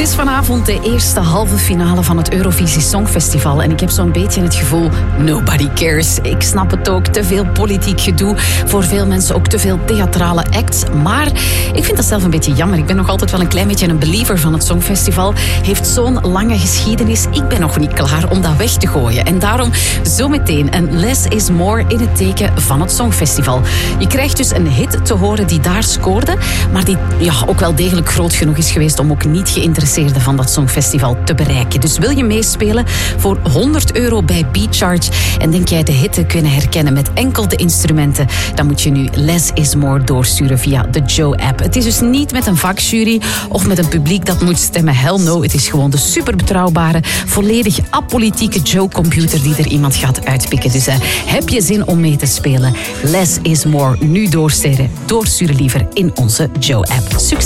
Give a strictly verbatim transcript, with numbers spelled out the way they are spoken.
is vanavond de eerste halve finale van het Eurovisie Songfestival. En ik heb zo'n beetje het gevoel, nobody cares. Ik snap het ook, te veel politiek gedoe. Voor veel mensen ook te veel theatrale acts. Maar ik vind dat zelf een beetje jammer. Ik ben nog altijd wel een klein beetje een believer van het Songfestival. Heeft zo'n lange geschiedenis. Ik ben nog niet klaar om dat weg te gooien. En daarom zometeen een Less is More in het teken van het Songfestival. Je krijgt dus een hit te horen die daar scoorde, maar die ja, ook wel degelijk groot genoeg is geweest om ook niet geïnteresseerden van dat Songfestival te bereiken. Dus wil je meespelen voor honderd euro bij BeCharge en denk jij de hit te kunnen herkennen met enkel de instrumenten, dan moet je nu Less is More doorsturen via de Joe-app. Het is dus niet met een vakjury of met een publiek dat moet stemmen. Hell no, het is gewoon de super betrouwbare, volledig apolitieke Joe-computer die er iemand gaat uitpikken. Dus uh, heb je zin om mee te spelen? Less is More, nu doorsturen, doorsturen liever in onze Joe-app. Succes!